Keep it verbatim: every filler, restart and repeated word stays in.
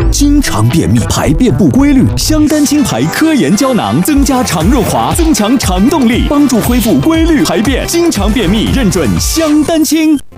经常便秘、排便不规律，香丹清排科研胶囊增加肠润滑，增强肠动力，帮助恢复规律排便。经常便秘，认准香丹清。